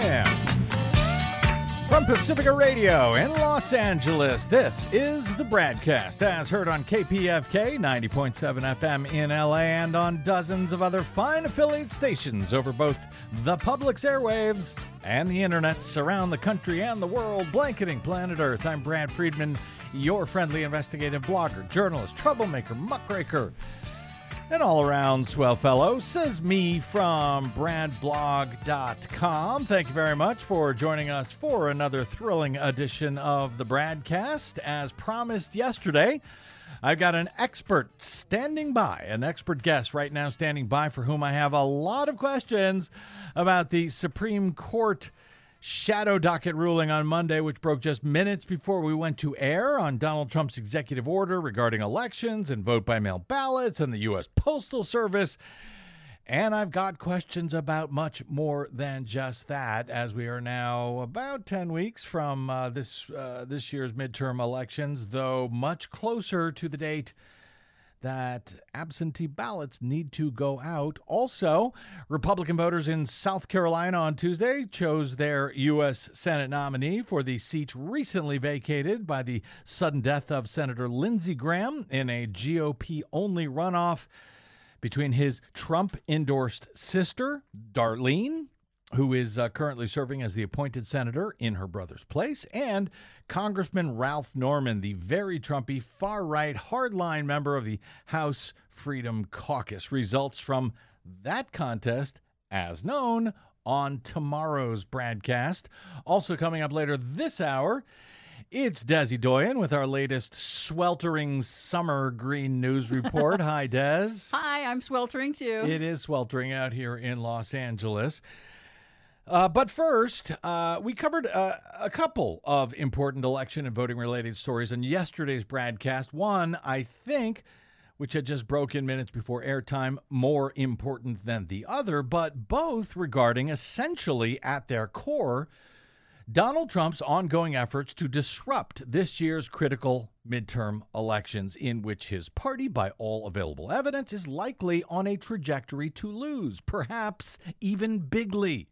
a.m. From Pacifica Radio in Los Angeles, this is the BradCast, as heard on KPFK 90.7 FM in LA and on dozens of other fine affiliate stations over both the public's airwaves and the internets around the country and the world, blanketing planet Earth. I'm Brad Friedman, your friendly investigative blogger, journalist, troublemaker, muckraker, and all-around swell fellow, says me from bradblog.com. Thank you very much for joining us for another thrilling edition of the BradCast. As promised yesterday, I've got an expert standing by, an expert guest right now standing by, for whom I have a lot of questions about the Supreme Court shadow docket ruling on Monday, which broke just minutes before we went to air, on Donald Trump's executive order regarding elections and vote-by-mail ballots and the U.S. Postal Service. And I've got questions about much more than just that, as we are now about 10 weeks from this year's midterm elections, though much closer to the date that absentee ballots need to go out. Also, Republican voters in South Carolina on Tuesday chose their U.S. Senate nominee for the seat recently vacated by the sudden death of Senator Lindsey Graham in a GOP-only runoff between his Trump-endorsed sister, Darlene, who is currently serving as the appointed senator in her brother's place, and Congressman Ralph Norman, the very Trumpy, far-right, hardline member of the House Freedom Caucus. Results from that contest, as known, on tomorrow's BradCast. Also coming up later this hour, it's Desi Doyen with our latest sweltering summer green news report. Hi, Des. Hi, I'm sweltering too. It is sweltering out here in Los Angeles. But first, we covered a couple of important election and voting-related stories in yesterday's BradCast. One, I think, which had just broken minutes before airtime, more important than the other, but both regarding, essentially at their core, Donald Trump's ongoing efforts to disrupt this year's critical midterm elections, in which his party, by all available evidence, is likely on a trajectory to lose, perhaps even bigly.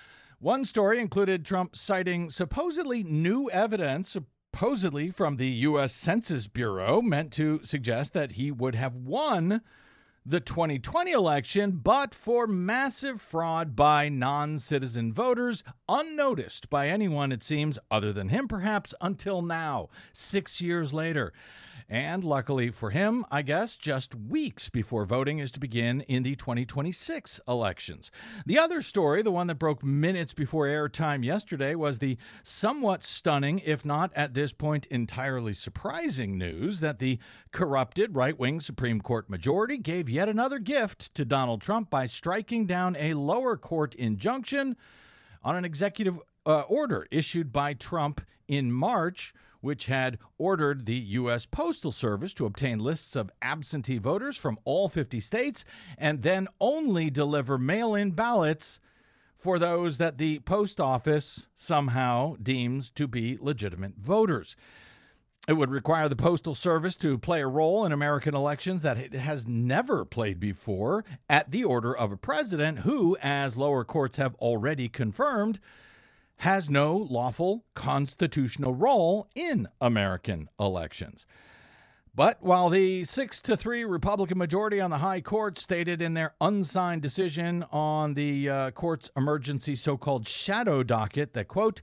One story included Trump citing supposedly new evidence, supposedly from the U.S. Census Bureau, meant to suggest that he would have won the 2020 election, but for massive fraud by non-citizen voters, unnoticed by anyone, it seems, other than him, perhaps, until now, 6 years later. And luckily for him, I guess, just weeks before voting is to begin in the 2026 elections. The other story, the one that broke minutes before airtime yesterday, was the somewhat stunning, if not at this point entirely surprising news that the corrupted right-wing Supreme Court majority gave yet another gift to Donald Trump by striking down a lower court injunction on an executive order issued by Trump in March, which had ordered the U.S. Postal Service to obtain lists of absentee voters from all 50 states and then only deliver mail-in ballots for those that the post office somehow deems to be legitimate voters. It would require the Postal Service to play a role in American elections that it has never played before, at the order of a president who, as lower courts have already confirmed, has no lawful constitutional role in American elections. But while the 6-3 Republican majority on the high court stated in their unsigned decision on the court's emergency so-called shadow docket that, quote,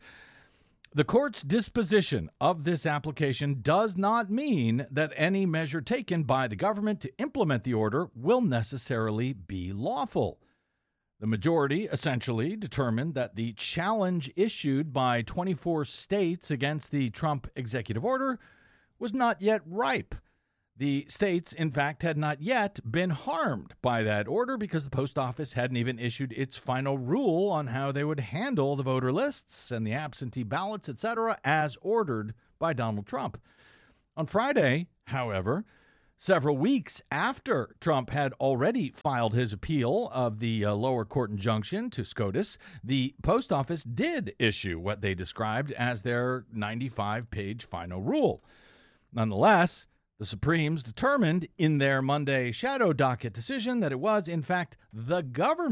the court's disposition of this application does not mean that any measure taken by the government to implement the order will necessarily be lawful. The majority essentially determined that the challenge issued by 24 states against the Trump executive order was not yet ripe. The states, in fact, had not yet been harmed by that order because the post office hadn't even issued its final rule on how they would handle the voter lists and the absentee ballots, etc., as ordered by Donald Trump. On Friday, however, several weeks after Trump had already filed his appeal of the lower court injunction to SCOTUS, the post office did issue what they described as their 95-page final rule. Nonetheless, the Supremes determined in their Monday shadow docket decision that it was, in fact, the government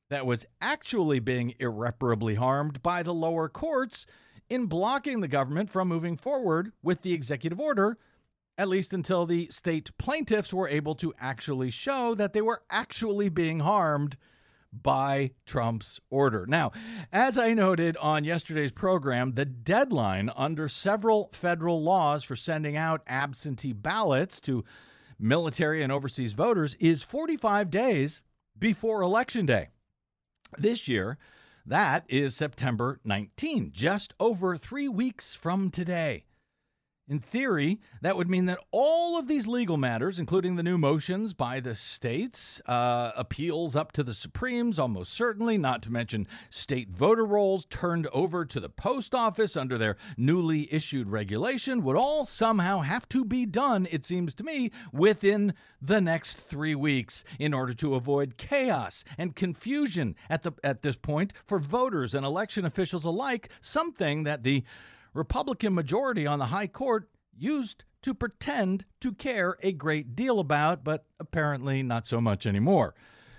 that was actually being irreparably harmed by the lower courts in blocking the government from moving forward with the executive order, at least until the state plaintiffs were able to actually show that they were actually being harmed by Trump's order. Now, as I noted on yesterday's program, the deadline under several federal laws for sending out absentee ballots to military and overseas voters is 45 days before Election Day. This year, that is September 19, just over 3 weeks from today. In theory, that would mean that all of these legal matters, including the new motions by the states, appeals up to the Supremes, almost certainly, not to mention state voter rolls turned over to the post office under their newly issued regulation, would all somehow have to be done, it seems to me, within the next 3 weeks in order to avoid chaos and confusion at this point for voters and election officials alike, something that the Republican majority on the high court used to pretend to care a great deal about, but apparently not so much anymore.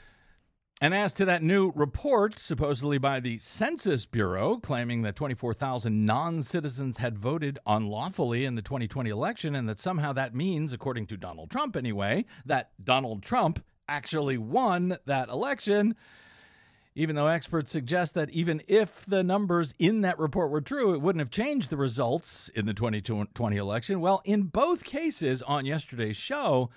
And as to that new report, supposedly by the Census Bureau, claiming that 24,000 non-citizens had voted unlawfully in the 2020 election, and that somehow that means, according to Donald Trump anyway, that Donald Trump actually won that election, even though experts suggest that even if the numbers in that report were true, it wouldn't have changed the results in the 2020 election. Well, in both cases on yesterday's show,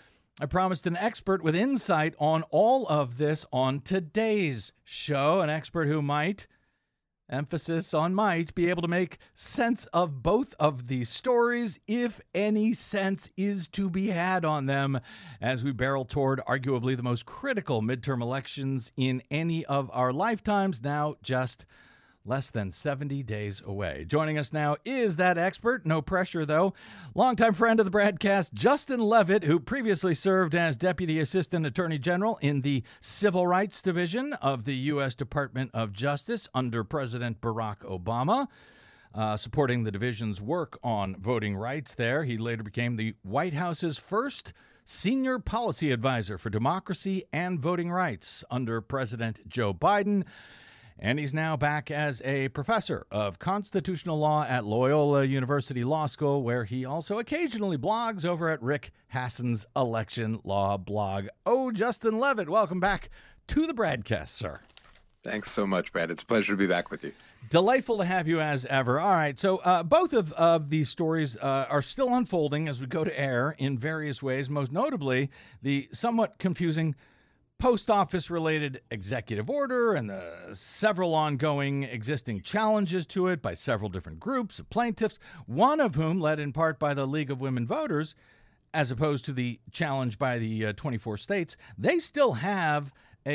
I promised an expert with insight on all of this on today's show, an expert who might, emphasis on might, be able to make sense of both of these stories, if any sense is to be had on them, as we barrel toward arguably the most critical midterm elections in any of our lifetimes, now just less than 70 days away. Joining us now is that expert, no pressure though, longtime friend of the broadcast, Justin Levitt, who previously served as Deputy Assistant Attorney General in the Civil Rights Division of the U.S. Department of Justice under President Barack Obama, supporting the division's work on voting rights there. He later became the White House's first Senior Policy Advisor for Democracy and Voting Rights under President Joe Biden. And he's now back as a professor of constitutional law at Loyola University Law School, where he also occasionally blogs over at Rick Hassen's Election Law blog. Oh, Justin Levitt, welcome back to the broadcast, sir. Thanks so much, Brad. It's a pleasure to be back with you. Delightful to have you as ever. All right, so both of these stories are still unfolding as we go to air in various ways, most notably the somewhat confusing post office related executive order and the several ongoing existing challenges to it by several different groups of plaintiffs, one of whom led in part by the League of Women Voters, as opposed to the challenge by the 24 states. They still have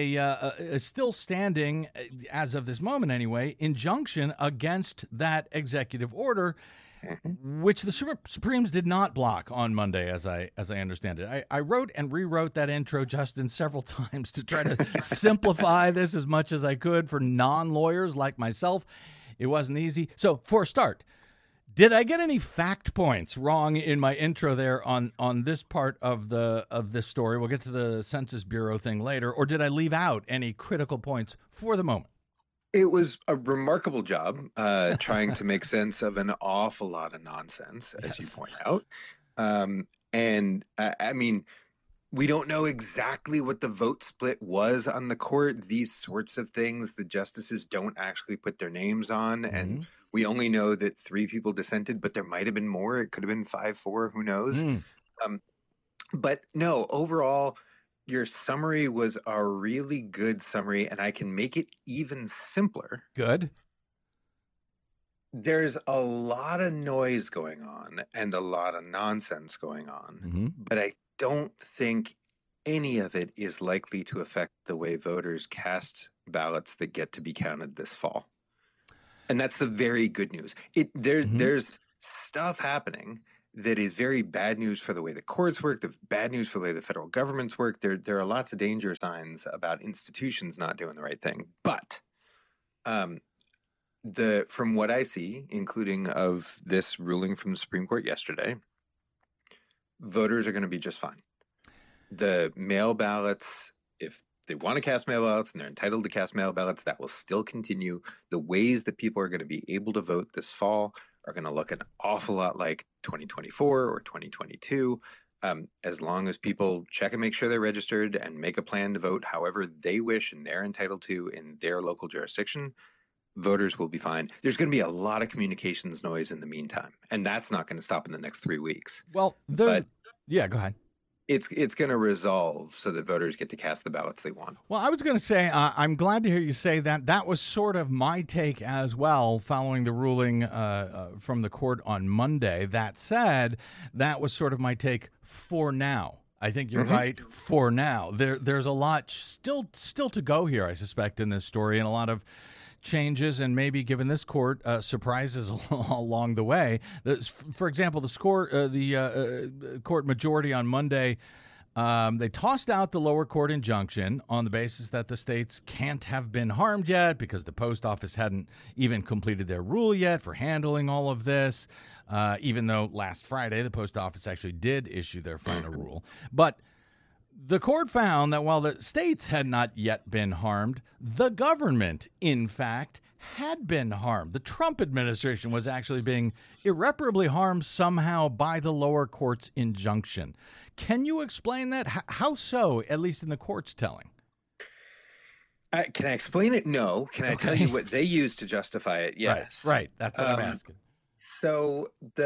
a still standing, as of this moment anyway, injunction against that executive order, which the Supremes did not block on Monday, as I understand it. I wrote and rewrote that intro, Justin, several times to try to simplify this as much as I could for non-lawyers like myself. It wasn't easy. So, for a start, did I get any fact points wrong in my intro there on this part of this story? We'll get to the Census Bureau thing later. Or did I leave out any critical points for the moment? It was a remarkable job trying to make sense of an awful lot of nonsense, as you point out. I mean, we don't know exactly what the vote split was on the court. These sorts of things, the justices don't actually put their names on. Mm-hmm. And we only know that 3 people dissented, but there might have been more. It could have been 5-4. Who knows? But no, overall, your summary was a really good summary, and I can make it even simpler. Good. There's a lot of noise going on and a lot of nonsense going on, but I don't think any of it is likely to affect the way voters cast ballots that get to be counted this fall. And that's the very good news. There's stuff happening that is very bad news for the way the courts work, the bad news for the way the federal governments work. There are lots of danger signs about institutions not doing the right thing. But from what I see, including of this ruling from the Supreme Court yesterday, voters are going to be just fine. The mail ballots, if they want to cast mail ballots and they're entitled to cast mail ballots, that will still continue. The ways that people are going to be able to vote this fall are going to look an awful lot like 2024 or 2022. As long as people check and make sure they're registered and make a plan to vote however they wish and they're entitled to in their local jurisdiction, voters will be fine. There's going to be a lot of communications noise in the meantime, and that's not going to stop in the next 3 weeks. Well, yeah, go ahead. It's going to resolve so that voters get to cast the ballots they want. Well, I was going to say, I'm glad to hear you say that. That was sort of my take as well, following the ruling from the court on Monday. That said, that was sort of my take for now. I think you're right for now. There's a lot still to go here, I suspect, in this story, and a lot of changes and maybe, given this court, surprises along the way. For example, the court majority on Monday, they tossed out the lower court injunction on the basis that the states can't have been harmed yet because the post office hadn't even completed their rule yet for handling all of this, even though last Friday the post office actually did issue their final rule. But the court found that while the states had not yet been harmed, the government, in fact, had been harmed. The Trump administration was actually being irreparably harmed somehow by the lower court's injunction. Can you explain that? How so, at least in the court's telling? Can I explain it? No. Can I tell you what they used to justify it? Yes. Right. That's what I'm asking. So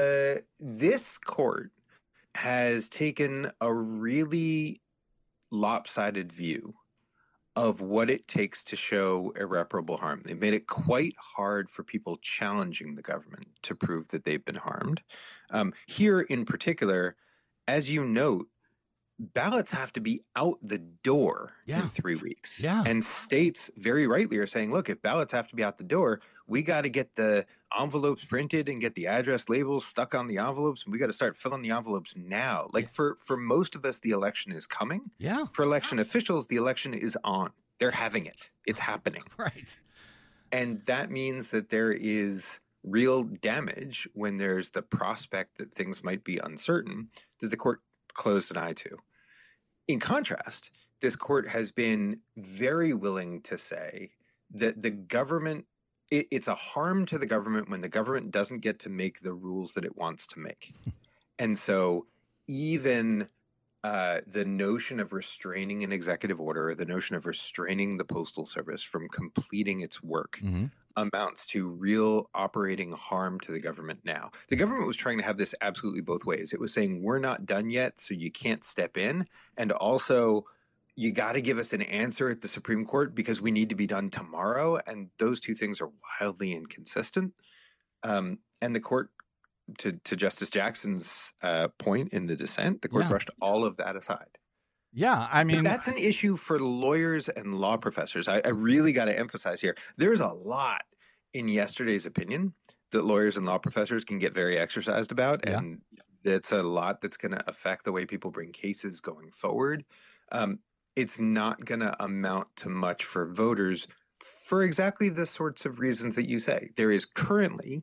this court has taken a really lopsided view of what it takes to show irreparable harm. They made it quite hard for people challenging the government to prove that they've been harmed. Here in particular, as you note, ballots have to be out the door in 3 weeks. Yeah. And states very rightly are saying, look, if ballots have to be out the door, we got to get the envelopes printed and get the address labels stuck on the envelopes. And we got to start filling the envelopes now. Like for most of us, the election is coming. Yeah. For election officials, the election is on. They're having it. It's happening. Right. And that means that there is real damage when there's the prospect that things might be uncertain that the court closed an eye to. In contrast, this court has been very willing to say that the government, it's a harm to the government when the government doesn't get to make the rules that it wants to make. And so even the notion of restraining an executive order, or the notion of restraining the Postal Service from completing its work, amounts to real operating harm to the government now. The government was trying to have this absolutely both ways. It was saying, we're not done yet, so you can't step in. And also, you got to give us an answer at the Supreme Court because we need to be done tomorrow. And those two things are wildly inconsistent. And the court, to Justice Jackson's point in the dissent, the court brushed all of that aside. Yeah, I mean, but that's an issue for lawyers and law professors. I really got to emphasize here. There's a lot in yesterday's opinion that lawyers and law professors can get very exercised about. And it's a lot that's going to affect the way people bring cases going forward. It's not going to amount to much for voters for exactly the sorts of reasons that you say. There is currently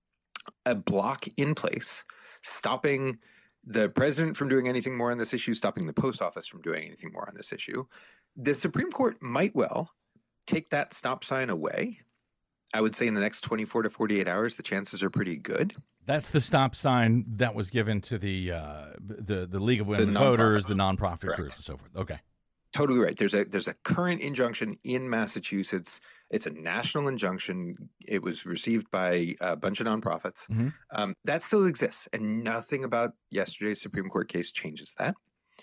a block in place stopping the president from doing anything more on this issue, stopping the post office from doing anything more on this issue. The Supreme Court might well take that stop sign away. I would say in the next 24 to 48 hours, the chances are pretty good. That's the stop sign that was given to the League of Women Voters, the nonprofit groups, and so forth. Okay. Totally right. There's a current injunction in Massachusetts. It's a national injunction. It was received by a bunch of nonprofits. That still exists, and nothing about yesterday's Supreme Court case changes that.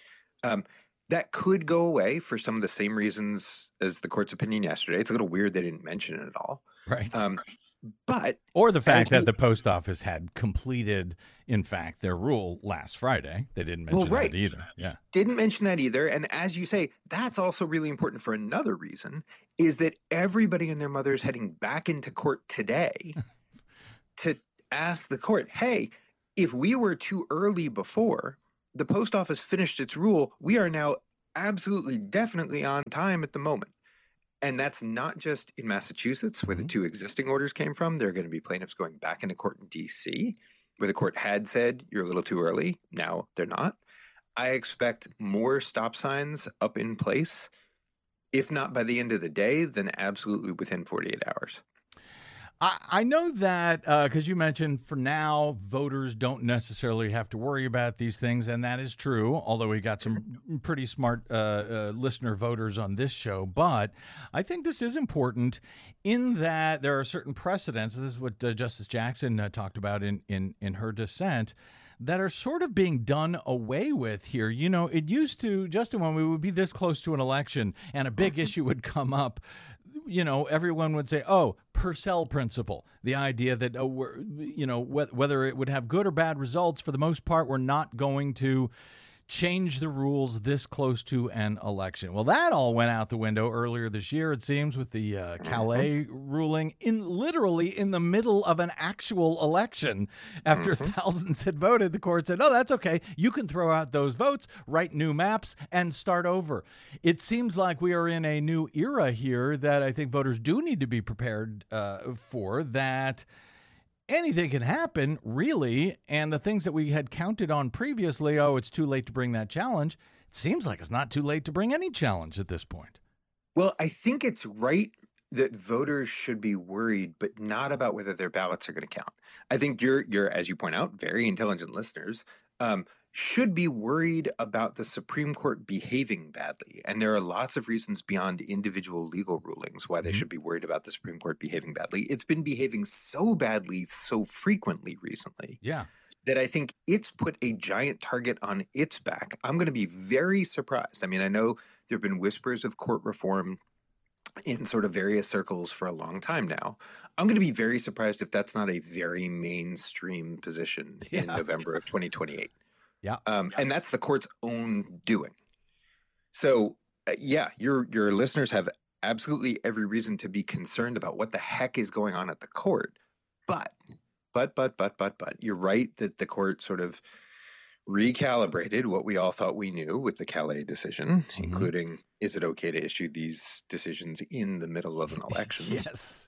That could go away for some of the same reasons as the court's opinion yesterday. It's a little weird they didn't mention it at all. Right. But or the fact that the post office had completed, in fact, their rule last Friday. They didn't mention that either. Yeah. Didn't mention that either. And as you say, that's also really important for another reason, is that everybody and their mother is heading back into court today to ask the court, hey, if we were too early before, the post office finished its rule, we are now absolutely definitely on time at the moment. And that's not just in Massachusetts, where the two existing orders came from. There are going to be plaintiffs going back into court in D.C., where the court had said you're a little too early. Now they're not. I expect more stop signs up in place If not by the end of the day, then absolutely within 48 hours. I know that because you mentioned for now, voters don't necessarily have to worry about these things, and that is true, although we got some pretty smart listener voters on this show. But I think this is important in that there are certain precedents. This is what Justice Jackson talked about in her dissent, that are sort of being done away with here. You know, it used to, Justin, when we would be this close to an election and a big issue would come up, you know, everyone would say, oh, Purcell principle, the idea that, whether it would have good or bad results, for the most part, we're not going to change the rules this close to an election. Well, that all went out the window earlier this year, it seems, with the Calais ruling literally in the middle of an actual election. After thousands had voted, the court said, oh, that's okay. You can throw out those votes, write new maps, and start over. It seems like we are in a new era here that I think voters do need to be prepared for, that anything can happen, really, and the things that we had counted on previously, oh, it's too late to bring that challenge, it seems like it's not too late to bring any challenge at this point. Well, I think it's right that voters should be worried, but not about whether their ballots are going to count. I think you're, as you point out, very intelligent listeners, should be worried about the Supreme Court behaving badly. And there are lots of reasons beyond individual legal rulings why they should be worried about the Supreme Court behaving badly. It's been behaving so badly so frequently recently that I think it's put a giant target on its back. I'm going to be very surprised. I mean, I know there have been whispers of court reform in sort of various circles for a long time now. I'm going to be very surprised if that's not a very mainstream position in November of 2028. And that's the court's own doing. So, your listeners have absolutely every reason to be concerned about what the heck is going on at the court. But, you're right that the court sort of recalibrated what we all thought we knew with the Calais decision, including, is it okay to issue these decisions in the middle of an election? Yes.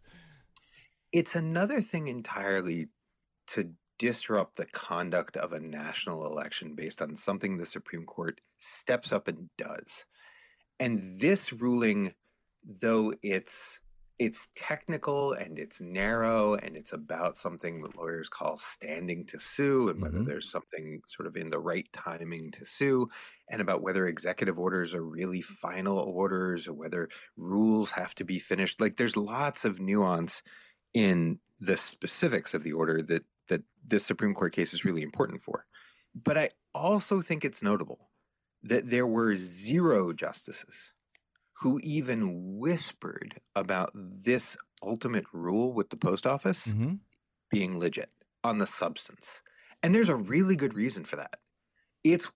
It's another thing entirely to disrupt the conduct of a national election based on something the Supreme Court steps up and does. And this ruling, though it's technical and it's narrow and it's about something that lawyers call standing to sue, and whether there's something sort of in the right timing to sue, and about whether executive orders are really final orders or whether rules have to be finished. Like, there's lots of nuance in the specifics of the order that this Supreme Court case is really important for. But I also think it's notable that there were 0 justices who even whispered about this ultimate rule with the post office being legit on the substance. And there's a really good reason for that. It's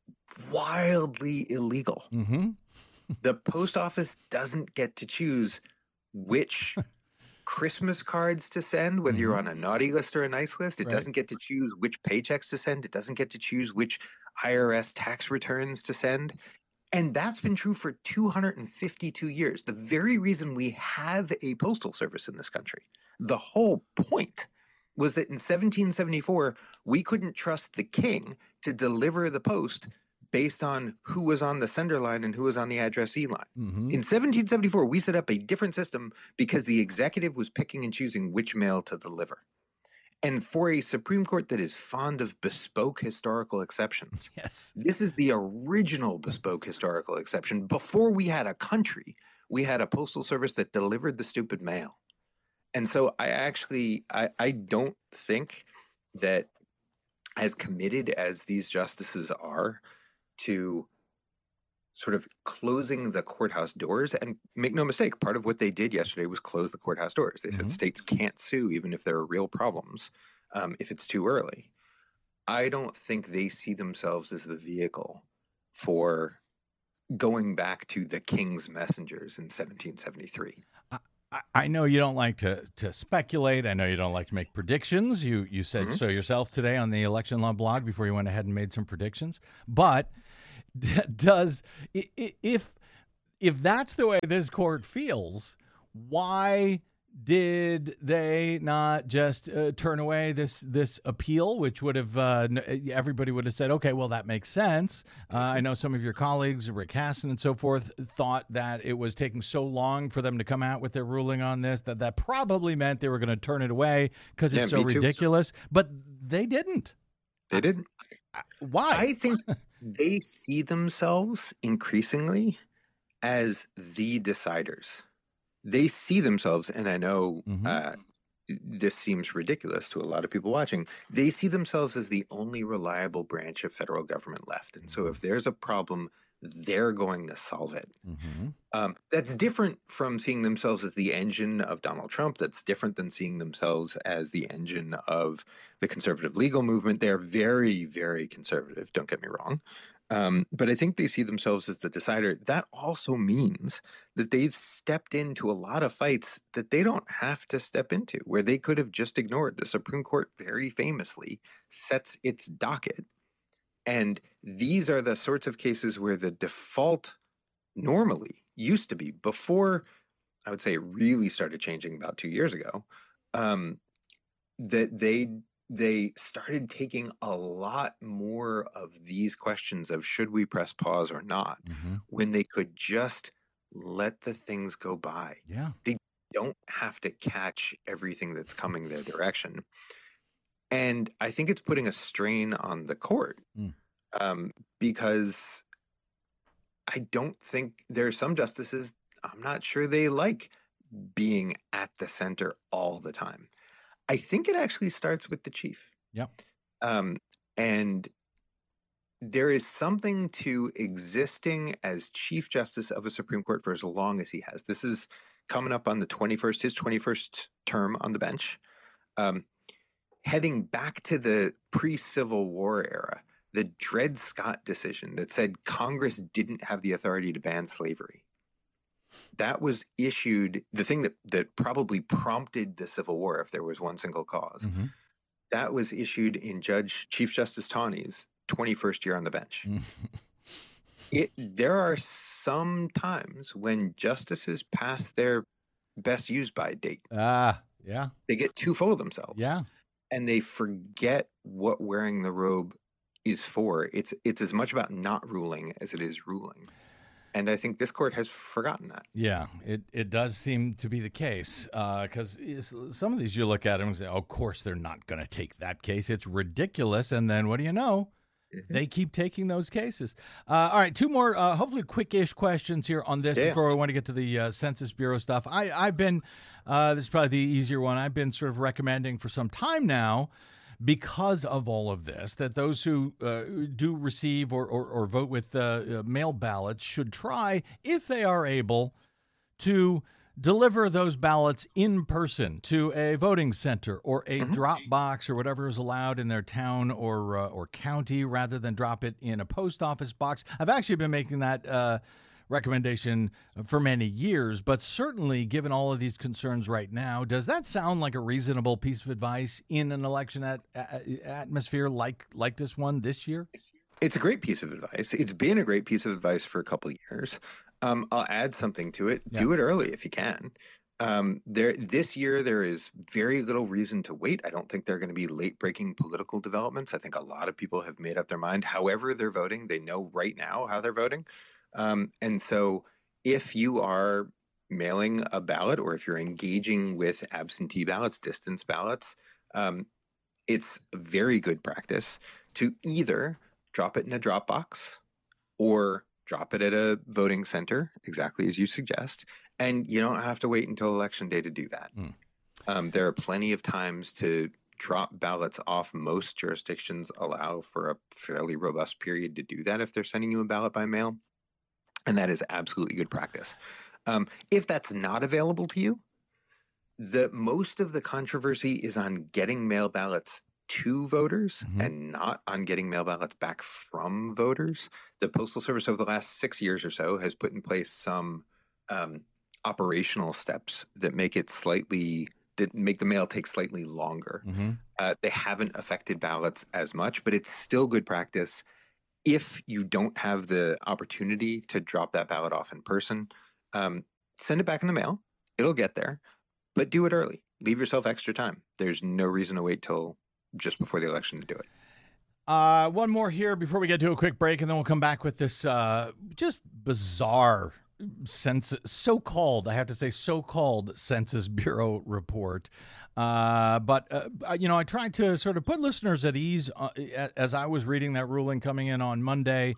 wildly illegal. The post office doesn't get to choose which Christmas cards to send, whether you're on a naughty list or a nice list. It doesn't get to choose which paychecks to send. It doesn't get to choose which IRS tax returns to send. And that's been true for 252 years. The very reason we have a postal service in this country, the whole point was that in 1774, we couldn't trust the king to deliver the post based on who was on the sender line and who was on the addressee line. In 1774, we set up a different system because the executive was picking and choosing which mail to deliver. And for a Supreme Court that is fond of bespoke historical exceptions, this is the original bespoke historical exception. Before we had a country, we had a postal service that delivered the stupid mail. And so I don't think that, as committed as these justices are to sort of closing the courthouse doors, and make no mistake, part of what they did yesterday was close the courthouse doors. They said states can't sue even if there are real problems if it's too early. I don't think they see themselves as the vehicle for going back to the king's messengers in 1773. I know you don't like to speculate. I know you don't like to make predictions. You said so yourself today on the Election Law blog before you went ahead and made some predictions. But if that's the way this court feels, why Did they not just turn away this appeal, which would have everybody would have said, okay, well, that makes sense. I know some of your colleagues, Rick Hasson and so forth, thought that it was taking so long for them to come out with their ruling on this that probably meant they were going to turn it away because it's so ridiculous. But they didn't. They didn't. Why? I think they see themselves increasingly as the deciders. They see themselves, and I know this seems ridiculous to a lot of people watching, they see themselves as the only reliable branch of federal government left. And so if there's a problem, they're going to solve it. That's different from seeing themselves as the engine of Donald Trump. That's different than seeing themselves as the engine of the conservative legal movement. They're very, very conservative, don't get me wrong. But I think they see themselves as the decider. That also means that they've stepped into a lot of fights that they don't have to step into, where they could have just ignored. The Supreme Court very famously sets its docket. And these are the sorts of cases where the default normally used to be, before I would say it really started changing about 2 years ago, that they started taking a lot more of these questions of should we press pause or not when they could just let the things go by. Yeah. They don't have to catch everything that's coming their direction. And I think it's putting a strain on the court because I don't think there are some justices, I'm not sure they like being at the center all the time. I think it actually starts with the chief. Yep. And there is something to existing as Chief Justice of a Supreme Court for as long as he has. This is coming up on his 21st term on the bench. Heading back to the pre-Civil War era, the Dred Scott decision that said Congress didn't have the authority to ban slavery. That was issued, the thing that probably prompted the Civil War, if there was one single cause, that was issued in Chief Justice Taney's 21st year on the bench. There are some times when justices pass their best used by date. Yeah. They get too full of themselves. Yeah. And they forget what wearing the robe is for. It's as much about not ruling as it is ruling. And I think this court has forgotten that. Yeah, it does seem to be the case because some of these you look at them and say, oh, of course they're not going to take that case. It's ridiculous. And then what do you know? They keep taking those cases. All right, two more hopefully quick-ish questions here on this before we want to get to the Census Bureau stuff. I've been, this is probably the easier one, I've been sort of recommending for some time now, because of all of this, that those who do receive or vote with mail ballots should try, if they are able, to deliver those ballots in person to a voting center or a drop box or whatever is allowed in their town or county, rather than drop it in a post office box. I've actually been making that recommendation for many years, but certainly given all of these concerns right now, does that sound like a reasonable piece of advice in an election atmosphere like this one this year? It's a great piece of advice. It's been a great piece of advice for a couple of years. I'll add something to it. Do it early if you can. This year, there is very little reason to wait. I don't think there are going to be late-breaking political developments. I think a lot of people have made up their mind. However they're voting, they know right now how they're voting. And so if you are mailing a ballot or if you're engaging with absentee ballots, distance ballots, it's very good practice to either drop it in a drop box or drop it at a voting center, exactly as you suggest. And you don't have to wait until Election Day to do that. There are plenty of times to drop ballots off. Most jurisdictions allow for a fairly robust period to do that if they're sending you a ballot by mail. And that is absolutely good practice. If that's not available to you, most of the controversy is on getting mail ballots to voters and not on getting mail ballots back from voters. The Postal Service over the last 6 years or so has put in place some operational steps that make the mail take slightly longer. They haven't affected ballots as much, but it's still good practice. If you don't have the opportunity to drop that ballot off in person, send it back in the mail. It'll get there. but do it early. Leave yourself extra time. There's no reason to wait till just before the election to do it. One more here before we get to a quick break, and then we'll come back with this just bizarre so-called Census Bureau report. But I tried to sort of put listeners at ease as I was reading that ruling coming in on Monday,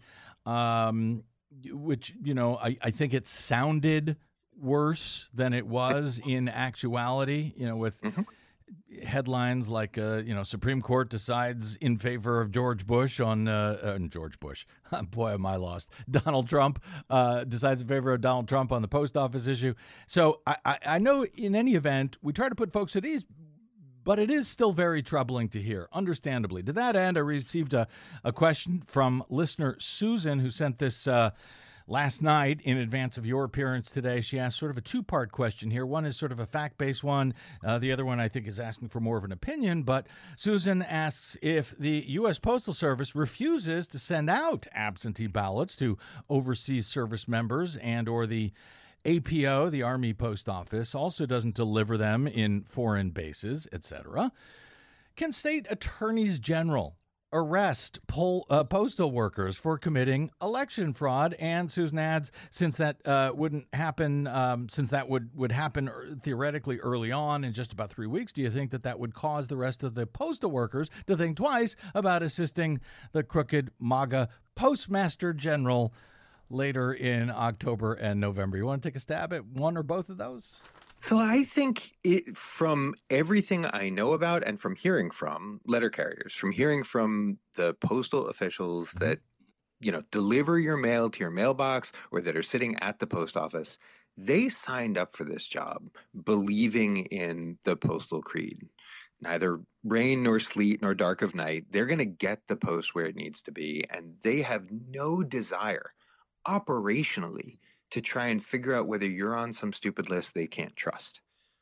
which, I think it sounded worse than it was in actuality, with headlines like, Supreme Court decides in favor of George Bush on George Bush. Boy, am I lost. Donald Trump decides in favor of Donald Trump on the post office issue. So I know in any event, we try to put folks at ease, but it is still very troubling to hear, understandably. To that end, I received a question from listener Susan, who sent this last night in advance of your appearance today. She asked sort of a two-part question here. One is sort of a fact-based one. The other one, I think, is asking for more of an opinion. But Susan asks if the U.S. Postal Service refuses to send out absentee ballots to overseas service members and or the APO, the Army Post Office, also doesn't deliver them in foreign bases, etc. Can state attorneys general arrest postal workers for committing election fraud? And Susan adds, since that wouldn't happen, since that would happen theoretically early on in just about 3 weeks, do you think that would cause the rest of the postal workers to think twice about assisting the crooked MAGA Postmaster General later in October and November? You want to take a stab at one or both of those? So I think from everything I know about and from hearing from letter carriers, from hearing from the postal officials that, deliver your mail to your mailbox or that are sitting at the post office, they signed up for this job believing in the postal creed. Neither rain nor sleet nor dark of night, they're going to get the post where it needs to be. And they have no desire operationally to try and figure out whether you're on some stupid list they can't trust.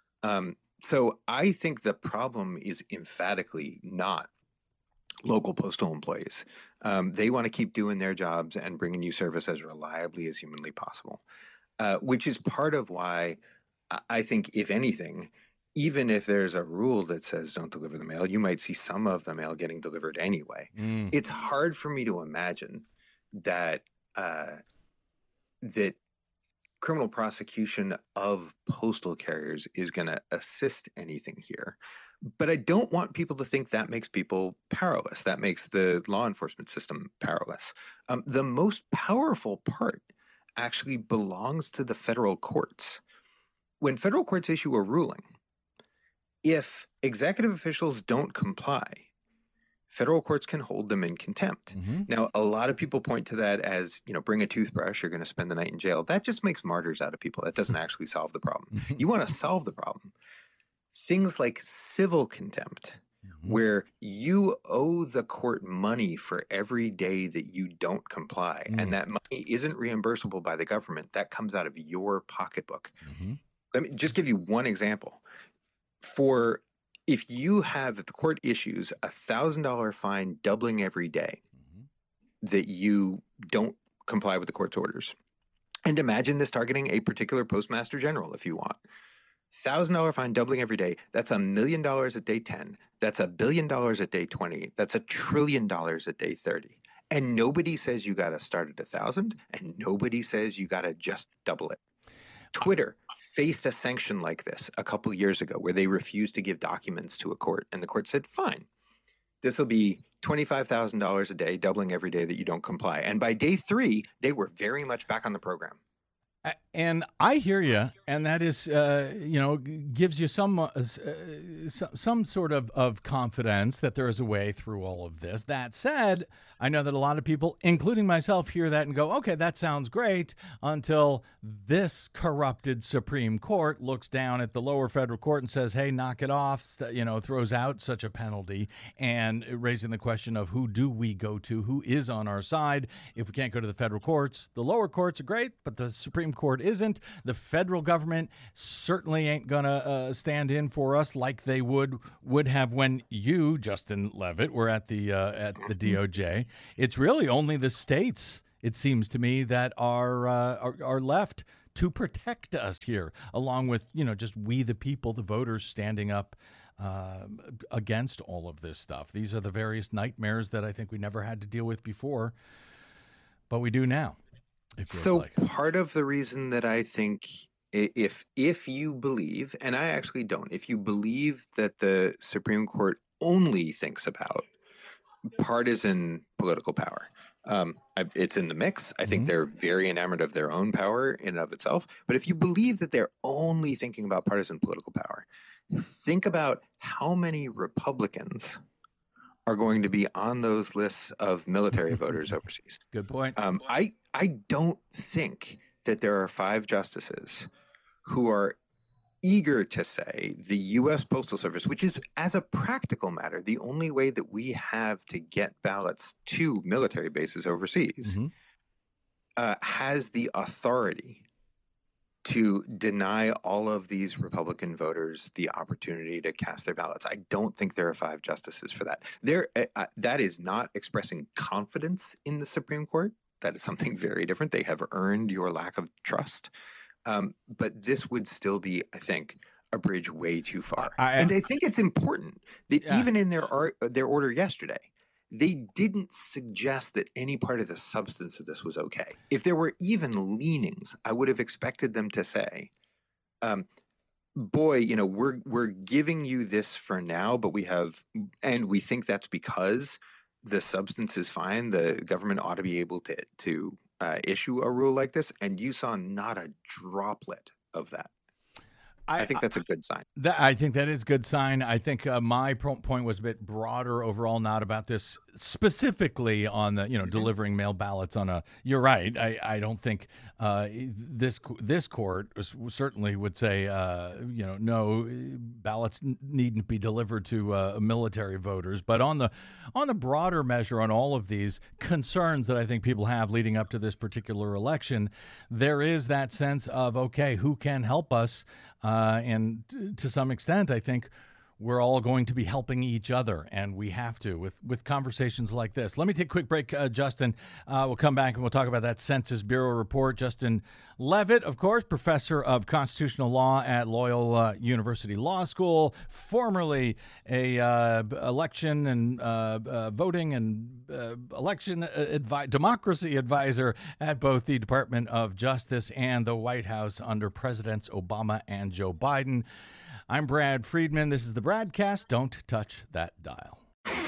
So I think the problem is emphatically not local postal employees. They want to keep doing their jobs and bringing you service as reliably as humanly possible, which is part of why I think, if anything, even if there's a rule that says don't deliver the mail, you might see some of the mail getting delivered anyway. It's hard for me to imagine that that criminal prosecution of postal carriers is going to assist anything here. But I don't want people to think that makes people powerless. That makes the law enforcement system powerless. The most powerful part actually belongs to the federal courts. When federal courts issue a ruling, if executive officials don't comply, federal courts can hold them in contempt. Now, a lot of people point to that as, bring a toothbrush, you're going to spend the night in jail. That just makes martyrs out of people. That doesn't actually solve the problem. You want to solve the problem. Things like civil contempt, where you owe the court money for every day that you don't comply, and that money isn't reimbursable by the government. That comes out of your pocketbook. Let me just give you one example. If the court issues a $1,000 fine doubling every day that you don't comply with the court's orders, and imagine this targeting a particular postmaster general if you want. $1,000 fine doubling every day, that's $1 million at day 10. That's $1 billion at day 20. That's $1 trillion at day 30. And nobody says you got to start at 1,000, and nobody says you got to just double it. Twitter faced a sanction like this a couple of years ago where they refused to give documents to a court, and the court said, fine, this will be $25,000 a day, doubling every day that you don't comply. And by day 3, they were very much back on the program. And I hear you, and that is, gives you some sort of confidence that there is a way through all of this. That said, I know that a lot of people, including myself, hear that and go, okay, that sounds great, until this corrupted Supreme Court looks down at the lower federal court and says, hey, knock it off, throws out such a penalty, and raising the question of who do we go to, who is on our side. If we can't go to the federal courts, the lower courts are great, but the Supreme Court isn't. The federal government certainly ain't gonna stand in for us like they would have when you, Justin Levitt, were at the DOJ. It's really only the states, it seems to me, that are left to protect us here, along with, just we the people, the voters, standing up against all of this stuff. These are the various nightmares that I think we never had to deal with before, but we do now. So part of the reason that I think if you believe, and I actually don't, if you believe that the Supreme Court only thinks about partisan political power, it's in the mix. I think they're very enamored of their own power in and of itself. But if you believe that they're only thinking about partisan political power, think about how many Republicans are going to be on those lists of military voters overseas. Good point. I don't think that there are 5 justices who are eager to say the U.S. Postal Service, which is, as a practical matter, the only way that we have to get ballots to military bases overseas, has the authority to deny all of these Republican voters the opportunity to cast their ballots. I don't think there are 5 justices for that. That is not expressing confidence in the Supreme Court. That is something very different. They have earned your lack of trust. But this would still be, I think, a bridge way too far. And I think it's important that even in their order yesterday, they didn't suggest that any part of the substance of this was okay. If there were even leanings, I would have expected them to say, boy, we're giving you this for now, but we think that's because the substance is fine. The government ought to be able to issue a rule like this. And you saw not a droplet of that. I think that's a good sign. I think that is a good sign. I think my point was a bit broader overall, not about this specifically on the, delivering mail ballots on a. You're right. I don't think this court certainly would say, no, ballots needn't be delivered to military voters. But on the broader measure, on all of these concerns that I think people have leading up to this particular election, there is that sense of, okay, who can help us? And to some extent, I think we're all going to be helping each other, and we have to with conversations like this. Let me take a quick break, Justin. We'll come back and we'll talk about that Census Bureau report. Justin Levitt, of course, professor of constitutional law at Loyola University Law School, formerly a election and voting and election democracy advisor at both the Department of Justice and the White House under Presidents Obama and Joe Biden. I'm Brad Friedman. This is the Bradcast. Don't touch that dial.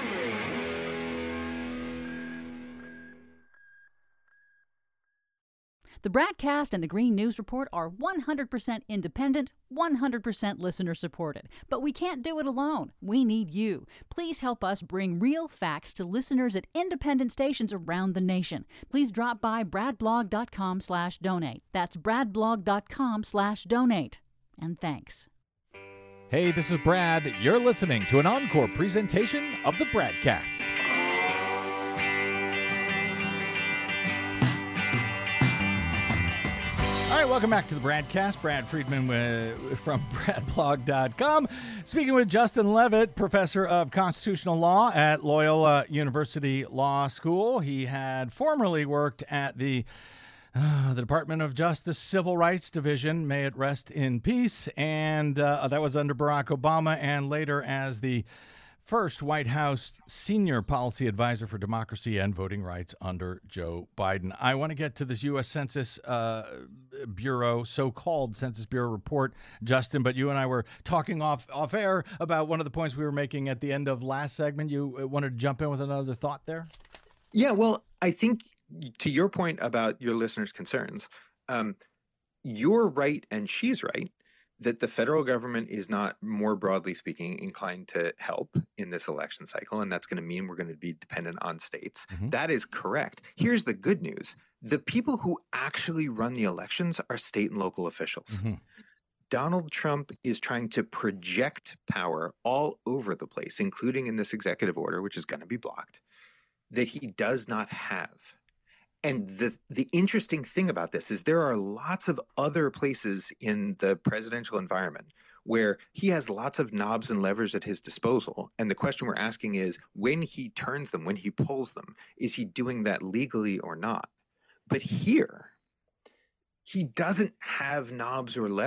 The Bradcast and the Green News Report are 100% independent, 100% listener supported. But we can't do it alone. We need you. Please help us bring real facts to listeners at independent stations around the nation. Please drop by bradblog.com/donate. That's bradblog.com/donate. And thanks. Hey, this is Brad. You're listening to an encore presentation of the Bradcast. All right, welcome back to the Bradcast. Brad Friedman from bradblog.com. Speaking with Justin Levitt, professor of constitutional law at Loyola University Law School. He had formerly worked at the Department of Justice Civil Rights Division, may it rest in peace, and that was under Barack Obama, and later as the first White House senior policy advisor for democracy and voting rights under Joe Biden. I want to get to this U.S. Census Bureau, so-called Census Bureau report, Justin, but you and I were talking off air about one of the points we were making at the end of last segment. You wanted to jump in with another thought there? Yeah, well, I think to your point about your listeners' concerns, you're right and she's right that the federal government is not, more broadly speaking, inclined to help in this election cycle, and that's going to mean we're going to be dependent on states. Mm-hmm. That is correct. Here's the good news. The people who actually run the elections are state and local officials. Mm-hmm. Donald Trump is trying to project power all over the place, including in this executive order, which is going to be blocked, that he does not have. And the interesting thing about this is there are lots of other places in the presidential environment where he has lots of knobs and levers at his disposal. And the question we're asking is, when he turns them, when he pulls them, is he doing that legally or not? But here, he doesn't have knobs or levers.